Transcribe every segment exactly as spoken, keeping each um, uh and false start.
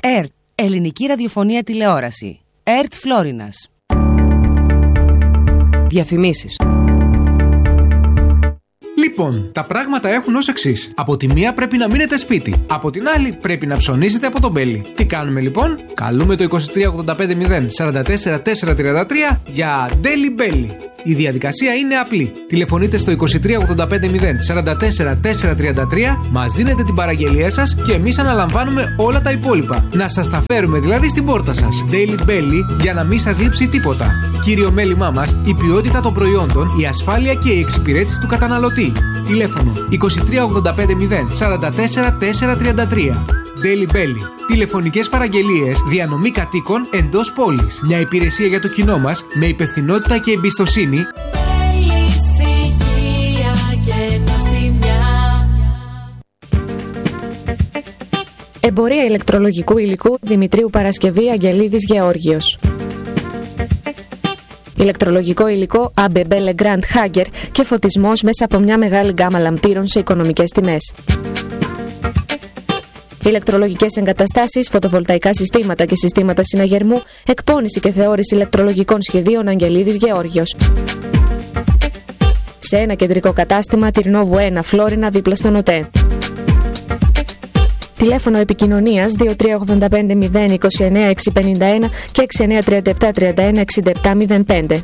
ΕΡΤ, Ελληνική Ραδιοφωνία Τηλεόραση. ΕΡΤ Φλόρινας. Διαφημίσεις. Λοιπόν, τα πράγματα έχουν ως εξής. Από τη μία πρέπει να μείνετε σπίτι. Από την άλλη πρέπει να ψωνίζετε από τον Μπέλι. Τι κάνουμε λοιπόν? Καλούμε το είκοσι τρία ογδόντα πέντε μηδέν σαράντα τέσσερα τετρακόσια τριάντα τρία για Daily Belly. Η διαδικασία είναι απλή. Τηλεφωνείτε στο είκοσι τρία ογδόντα πέντε μηδέν σαράντα τέσσερα τετρακόσια τριάντα τρία, μας δίνετε την παραγγελία σας και εμείς αναλαμβάνουμε όλα τα υπόλοιπα. Να σας τα φέρουμε δηλαδή στην πόρτα σας. Daily Belly, για να μην σας λείψει τίποτα. Κύριο μέλημά μας, η ποιότητα των προϊόντων, η ασφάλεια και η εξυπηρέτηση του καταναλωτή. Τηλέφωνο είκοσι τρία ογδόντα πέντε μηδέν σαράντα τέσσερα τετρακόσια τριάντα τρία. Daily Belly. Τηλεφωνικές παραγγελίες, διανομή κατοίκων εντός πόλης. Μια υπηρεσία για το κοινό μας με υπευθυνότητα και εμπιστοσύνη. Εμπορία ηλεκτρολογικού υλικού Δημητρίου Παρασκευή Αγγελίδης Γεώργιος. Ηλεκτρολογικό υλικό έι μπι μπι Legrand Hager και φωτισμός μέσα από μια μεγάλη γκάμα λαμπτήρων σε οικονομικές τιμές. Ηλεκτρολογικές εγκαταστάσεις, φωτοβολταϊκά συστήματα και συστήματα συναγερμού, εκπώνηση και θεώρηση ηλεκτρολογικών σχεδίων Αγγελίδης Γεώργιος. Σε ένα κεντρικό κατάστημα, Τυρνόβου ένα, Φλόρινα, δίπλα στον ΟΤΕ. Τηλέφωνο επικοινωνίας δύο τρία ογδόντα πέντε μηδέν είκοσι εννέα εξακόσια πενήντα ένα και έξι εννέα τριάντα επτά τριάντα ένα εξήντα επτά μηδέν πέντε.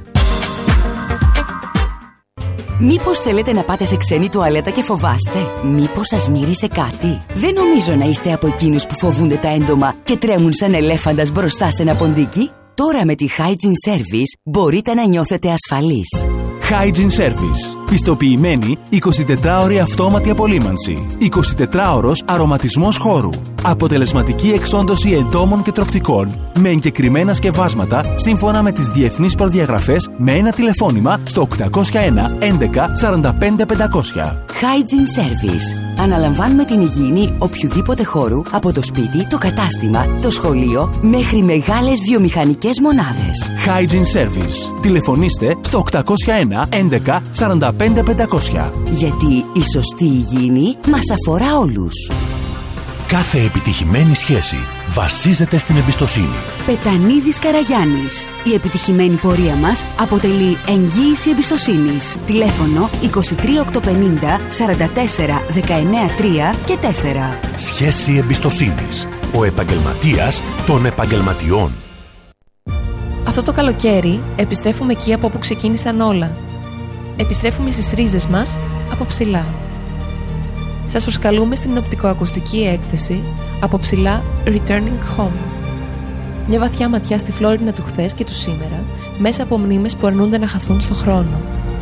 Μήπως θέλετε να πάτε σε ξένη τουαλέτα και φοβάστε? Μήπως σας μύρισε κάτι? Δεν νομίζω να είστε από εκείνους που φοβούνται τα έντομα και τρέμουν σαν ελέφαντας μπροστά σε ένα ποντίκι. Τώρα με τη Hygiene Service μπορείτε να νιώθετε ασφαλείς. Hygiene Service. Πιστοποιημένη εικοσιτετράωρη αυτόματη απολύμανση. εικοσιτετράωρος αρωματισμός χώρου. Αποτελεσματική εξόντωση εντόμων και τροπτικών με εγκεκριμένα σκευάσματα σύμφωνα με τις διεθνείς προδιαγραφές με ένα τηλεφώνημα στο οκτακόσια ένα έντεκα σαράντα πέντε πεντακόσια. Hygiene Service. Αναλαμβάνουμε την υγιεινή οποιοδήποτε χώρου, από το σπίτι, το κατάστημα, το σχολείο μέχρι μεγάλες βιομηχανικές μονάδες. Hygiene Service. Τηλεφωνήστε στο οκτακόσια ένα έντεκα σαράντα πέντε πεντακόσια. Γιατί η σωστή υγιεινή μας αφορά όλους. Κάθε επιτυχημένη σχέση βασίζεται στην εμπιστοσύνη. Πετανίδης Καραγιάννης. Η επιτυχημένη πορεία μας αποτελεί εγγύηση εμπιστοσύνης. Τηλέφωνο είκοσι τρία οκτακόσια πενήντα σαράντα τέσσερα δεκαεννέα τρία και τέσσερα. Σχέση εμπιστοσύνης. Ο επαγγελματίας των επαγγελματιών. Αυτό το καλοκαίρι επιστρέφουμε εκεί από όπου ξεκίνησαν όλα. Επιστρέφουμε στις ρίζες μας από ψηλά. Σας προσκαλούμε στην οπτικοακουστική έκθεση από ψηλά Returning Home. Μια βαθιά ματιά στη Φλόρινα του χθες και του σήμερα, μέσα από μνήμες που αρνούνται να χαθούν στο χρόνο.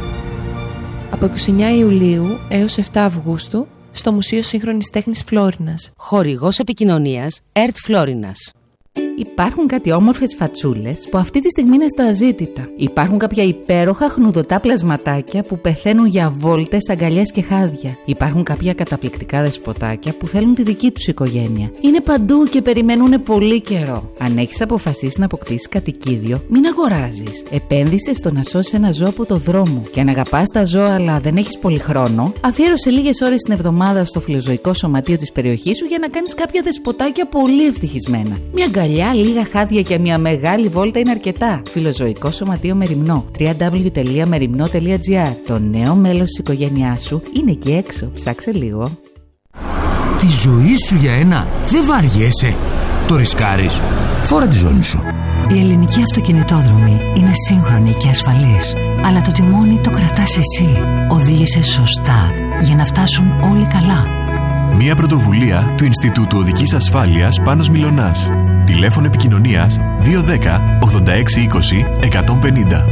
Από είκοσι εννέα Ιουλίου έως επτά Αυγούστου στο Μουσείο Σύγχρονης Τέχνης Φλόρινας. Χορηγός επικοινωνίας ΕΡΤ Φλόρινας. Υπάρχουν κάτι όμορφες φατσούλες που αυτή τη στιγμή είναι στα αζήτητα. Υπάρχουν κάποια υπέροχα χνουδωτά πλασματάκια που πεθαίνουν για βόλτες, αγκαλιές και χάδια. Υπάρχουν κάποια καταπληκτικά δεσποτάκια που θέλουν τη δική τους οικογένεια. Είναι παντού και περιμένουν πολύ καιρό. Αν έχεις αποφασίσει να αποκτήσεις κατοικίδιο, μην αγοράζεις. Επένδυσε στο να σώσεις ένα ζώο από το δρόμο. Και αν αγαπάς τα ζώα αλλά δεν έχεις πολύ χρόνο, αφιέρωσε λίγες ώρες την εβδομάδα στο φιλοζωικό σωματείο της περιοχής σου για να κάνεις κάποια δεσποτάκια πολύ ευτυχισμένα. Μια αγκαλιά, λίγα χάδια και μια μεγάλη βόλτα είναι αρκετά. Φιλοζωικό Σωματείο Μεριμνό. double-u double-u double-u τελεία μεριμνό τελεία τζι άρ. Το νέο μέλος της οικογένειάς σου είναι εκεί έξω. Ψάξε λίγο. Τη ζωή σου για ένα δεν βαριέσαι. Το ρισκάρεις. Φόρα τη ζώνη σου. Η ελληνική αυτοκινητόδρομη είναι σύγχρονη και ασφαλής. Αλλά το τιμόνι το κρατάς εσύ. Οδήγησε σωστά για να φτάσουν όλοι καλά. Μια πρωτοβουλία του Ινστιτούτου Οδικής Ασφάλειας Πάνος Μιλωνάς. Τηλέφωνο επικοινωνίας δύο ένα μηδέν ογδόντα έξι είκοσι εκατόν πενήντα.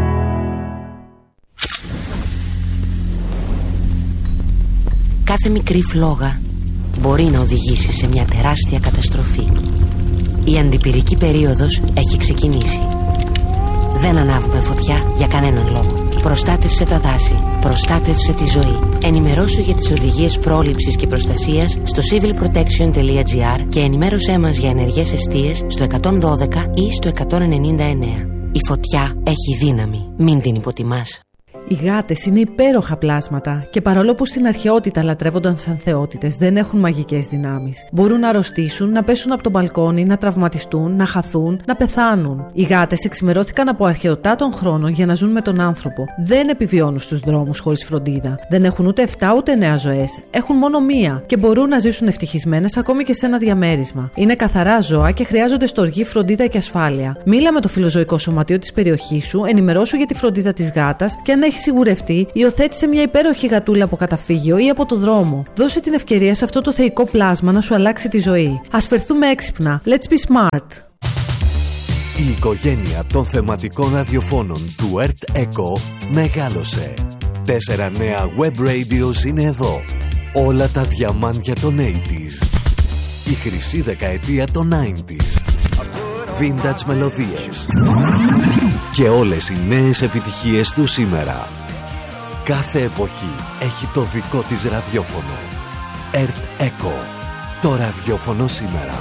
Κάθε μικρή φλόγα μπορεί να οδηγήσει σε μια τεράστια καταστροφή. Η αντιπυρική περίοδος έχει ξεκινήσει. Δεν ανάβουμε φωτιά για κανέναν λόγο. Προστάτευσε τα δάση. Προστάτευσε τη ζωή. Ενημερώσου για τις οδηγίες πρόληψης και προστασίας στο civil protection τελεία τζι άρ και ενημέρωσέ μας για ενεργές εστίες στο εκατόν δώδεκα ή στο εκατόν ενενήντα εννέα. Η φωτιά έχει δύναμη. Μην την υποτιμάς. Οι γάτες είναι υπέροχα πλάσματα και παρόλο που στην αρχαιότητα λατρεύονταν σαν θεότητες, δεν έχουν μαγικές δυνάμεις. Μπορούν να αρρωστήσουν, να πέσουν από το μπαλκόνι, να τραυματιστούν, να χαθούν, να πεθάνουν. Οι γάτες εξημερώθηκαν από αρχαιοτά των χρόνων για να ζουν με τον άνθρωπο. Δεν επιβιώνουν στους δρόμους χωρίς φροντίδα. Δεν έχουν ούτε εφτά ούτε εννέα ζωές. Έχουν μόνο μία και μπορούν να ζήσουν ευτυχισμένες ακόμη και σε ένα διαμέρισμα. Είναι καθαρά ζώα και χρειάζονται στοργή, φροντίδα και ασφάλεια. Μίλα με το φιλοζωικό σωματείο της περιοχής σου, ενημερώσου για τη φροντίδα της γάτας και αν έχει σιγουρευτεί, υιοθέτησε μια υπέροχη γατούλα από καταφύγιο ή από το δρόμο. Δώσε την ευκαιρία σε αυτό το θεϊκό πλάσμα να σου αλλάξει τη ζωή. Ας φερθούμε έξυπνα. Let's be smart. Η οικογένεια των θεματικών ραδιοφώνων του ΕΡΤ ΕΚΟ μεγάλωσε. Τέσσερα νέα web radios είναι εδώ. Όλα τα διαμάντια των ογδόντα. Η χρυσή δεκαετία των ενενήντα. Vintage μελωδίες. Και όλες οι νέες επιτυχίες του σήμερα. Κάθε εποχή έχει το δικό της ραδιόφωνο. ΕΡΤ ΕΚΟ. Το ραδιόφωνο σήμερα.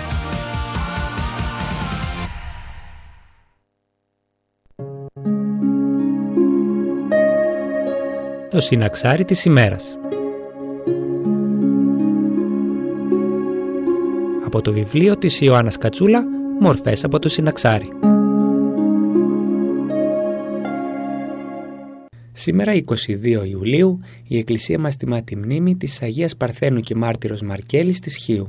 Το συναξάρι της ημέρας. Από το βιβλίο της Ιωάννας Κατσούλα, «Μορφές από το συναξάρι». Σήμερα, εικοστή δεύτερη Ιουλίου, η Εκκλησία μας τιμά τη μνήμη της Αγίας Παρθένου και Μάρτυρος Μαρκέλης της Χίου.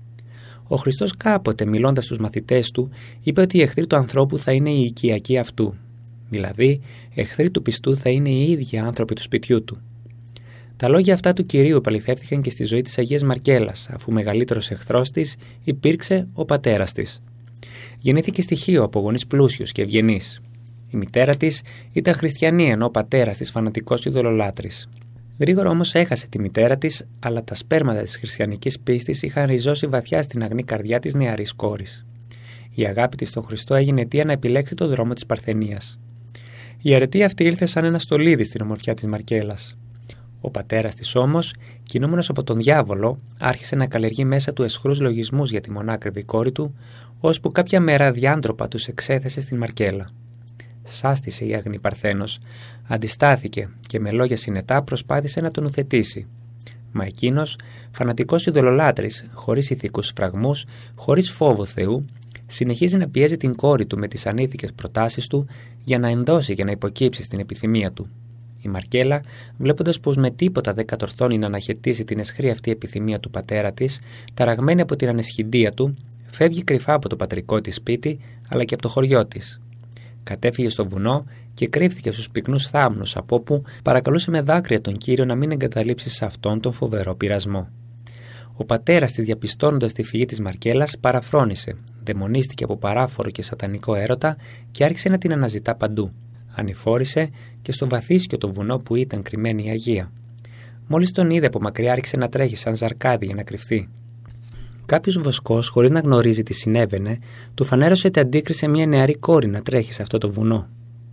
Ο Χριστός κάποτε, μιλώντας στους μαθητές του, είπε ότι οι εχθροί του ανθρώπου θα είναι οι οικιακοί αυτού. Δηλαδή, εχθροί του πιστού θα είναι οι ίδιοι άνθρωποι του σπιτιού του. Τα λόγια αυτά του Κυρίου επαληθεύτηκαν και στη ζωή της Αγίας Μαρκέλας, αφού μεγαλύτερος εχθρός της υπήρξε ο πατέρας της. Γεννήθηκε στη Χίο από γονείς πλούσιους και ευγενείς. Η μητέρα της ήταν χριστιανή, ενώ ο πατέρας της φανατικός ειδωλολάτρης. Γρήγορα όμως έχασε τη μητέρα της, αλλά τα σπέρματα της χριστιανικής πίστης είχαν ριζώσει βαθιά στην αγνή καρδιά της νεαρής κόρης. Η αγάπη της στον Χριστό έγινε αιτία να επιλέξει τον δρόμο της παρθενίας. Η αρετή αυτή ήλθε σαν ένα στολίδι στην ομορφιά της Μαρκέλας. Ο πατέρας της όμως, κινούμενος από τον διάβολο, άρχισε να καλλιεργεί μέσα του αισχρούς λογισμούς για τη μονάκριβη κόρη του, ώσπου κάποια μέρα διάντροπα τους εξέθεσε στην Μαρκέλα. Σάστησε η αγνή Παρθένος, αντιστάθηκε και με λόγια συνετά προσπάθησε να τον ουθετήσει. Μα εκείνος, φανατικός ειδωλολάτρης, χωρίς ηθικούς φραγμούς, χωρίς φόβο Θεού, συνεχίζει να πιέζει την κόρη του με τις ανήθικες προτάσεις του για να ενδώσει και να υποκύψει στην επιθυμία του. Η Μαρκέλα, βλέποντας πως με τίποτα δεν κατορθώνει να αναχαιτήσει την αισχρή αυτή επιθυμία του πατέρα της, ταραγμένη από την αναισχυντία του, φεύγει κρυφά από το πατρικό της σπίτι αλλά και από το χωριό της. Κατέφυγε στο βουνό και κρύφθηκε στους πυκνούς θάμνους, από όπου παρακαλούσε με δάκρυα τον Κύριο να μην εγκαταλείψει σε αυτόν τον φοβερό πειρασμό. Ο πατέρας της, διαπιστώνοντας τη φυγή της Μαρκέλας, παραφρόνησε, δαιμονίστηκε από παράφορο και σατανικό έρωτα και άρχισε να την αναζητά παντού. Ανηφόρησε και στο βαθύσκιο το βουνό που ήταν κρυμμένη η Αγία. Μόλις τον είδε από μακριά, άρχισε να τρέχει σαν ζαρκάδι για να κρυφτεί. Κάποιος βοσκός, χωρίς να γνωρίζει τι συνέβαινε, του φανέρωσε ότι αντίκρισε μια νεαρή κόρη να τρέχει σε αυτό το βουνό.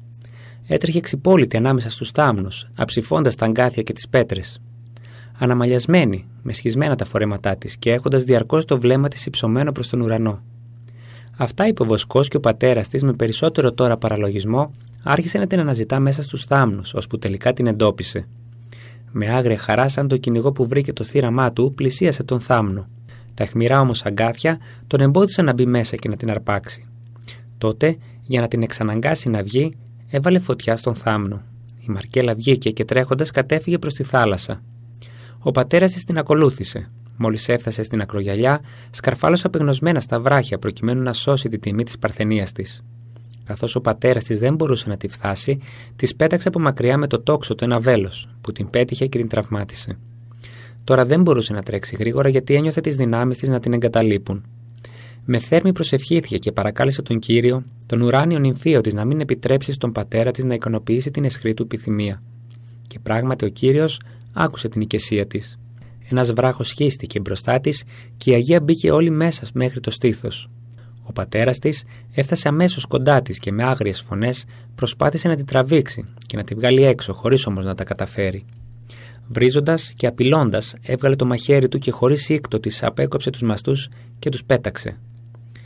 Έτρεχε ξυπόλυτη ανάμεσα στους θάμνους, αψηφώντας τα αγκάθια και τις πέτρες. Αναμαλιασμένη, με σχισμένα τα φορέματά της και έχοντας διαρκώς το βλέμμα της υψωμένο προς τον ουρανό. Αυτά είπε ο βοσκός και ο πατέρας της, με περισσότερο τώρα παραλογισμό, άρχισε να την αναζητά μέσα στους θάμνους, ώσπου τελικά την εντόπισε. Με άγρια χαρά, σαν το κυνηγό που βρήκε το θύραμά του, πλησίασε τον θάμνο. Τα αιχμηρά όμως αγκάθια τον εμπόδισαν να μπει μέσα και να την αρπάξει. Τότε, για να την εξαναγκάσει να βγει, έβαλε φωτιά στον θάμνο. Η Μαρκέλα βγήκε και τρέχοντας κατέφυγε προς τη θάλασσα. Ο πατέρας της την ακολούθησε. Μόλις έφτασε στην ακρογιαλιά, σκαρφάλωσε απεγνωσμένα στα βράχια προκειμένου να σώσει τη τιμή της παρθενίας της. Καθώς ο πατέρας της δεν μπορούσε να τη φθάσει, της πέταξε από μακριά με το τόξο του ένα βέλος, που την πέτυχε και την τραυμάτισε. Τώρα δεν μπορούσε να τρέξει γρήγορα γιατί ένιωθε τις δυνάμεις της να την εγκαταλείπουν. Με θέρμη προσευχήθηκε και παρακάλεσε τον Κύριο, τον ουράνιο νυμφίο της, να μην επιτρέψει στον πατέρα της να ικανοποιήσει την αισχρή του επιθυμία. Και πράγματι ο Κύριος άκουσε την οικεσία της. Ένας βράχος σχίστηκε μπροστά της και η Αγία μπήκε όλη μέσα μέχρι το στήθος. Ο πατέρας της έφτασε αμέσως κοντά της και με άγριες φωνές προσπάθησε να την τραβήξει και να τη βγάλει έξω, χωρίς όμως να τα καταφέρει. Βρίζοντας και απειλώντας, έβγαλε το μαχαίρι του και χωρίς ήκτο της απέκοψε τους μαστούς και τους πέταξε.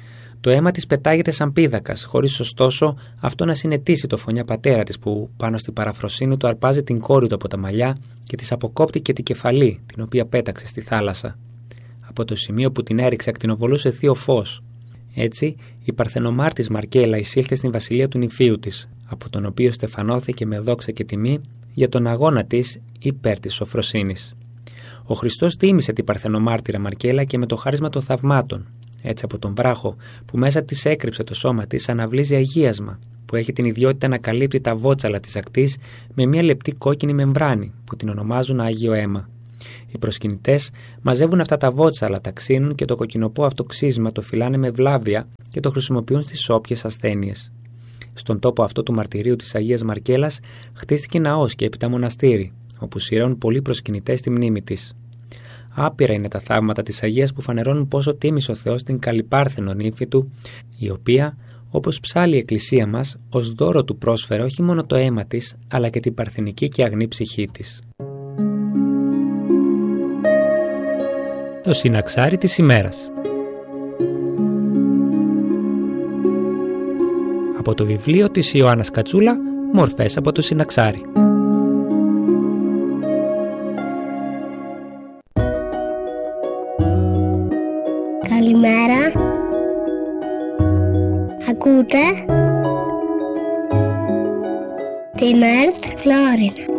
Το αίμα της πετάγεται σαν πίδακας, χωρίς ωστόσο αυτό να συνετίσει το φωνιά πατέρα της που πάνω στην παραφροσύνη του αρπάζει την κόρη του από τα μαλλιά και της αποκόπτει και την κεφαλή, την οποία πέταξε στη θάλασσα. Από το σημείο που την έριξε ακτινοβολούσε θείο φως. Έτσι, η παρθενομάρτης Μαρκέλα εισήλθε στην βασιλεία του νηφίου της, από τον οποίο στεφανώθηκε με δόξα και τιμή για τον αγώνα της υπέρ της σοφροσύνης. Ο Χριστός τίμησε την παρθενομάρτυρα Μαρκέλα και με το χάρισμα των θαυμάτων. Έτσι από τον βράχο που μέσα της έκρυψε το σώμα της αναβλύζει αγίασμα, που έχει την ιδιότητα να καλύπτει τα βότσαλα της ακτής με μια λεπτή κόκκινη μεμβράνη που την ονομάζουν Άγιο Αίμα. Οι προσκυνητές μαζεύουν αυτά τα βότσαλα, τα ξύνουν και το κοκκινοπό αυτό ξύσμα το φυλάνε με βλάβια και το χρησιμοποιούν στις όποιες ασθένειες. Στον τόπο αυτό του μαρτυρίου της Αγίας Μαρκέλας χτίστηκε ναός και έπειτα μοναστήρι, όπου σειραίουν πολλοί προσκυνητές στη μνήμη της. Άπειρα είναι τα θαύματα της Αγίας που φανερώνουν πόσο τίμησε ο Θεός την Καλυπάρθενο νύμφη του, η οποία, όπως ψάλλει η Εκκλησία μας, ως δώρο του πρόσφερε όχι μόνο το αίμα της, αλλά και την παρθενική και αγνή ψυχή της. Το συναξάρι της ημέρας. Από το βιβλίο της Ιωάννας Κατσούλα, μορφές από το συναξάρι. Καλημέρα. Ακούτε την ΕΡΤ Φλόρινα.